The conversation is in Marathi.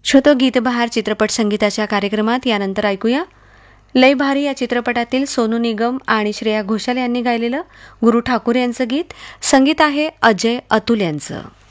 छोटो गीतबहार चित्रपट संगीताच्या कार्यक्रमात यानंतर ऐकूया लय भारी या चित्रपटातील सोनू निगम आणि श्रेया घोषाल यांनी गायलेलं गुरु ठाकूर यांचं गीत. संगीत आहे अजय अतुल यांचं.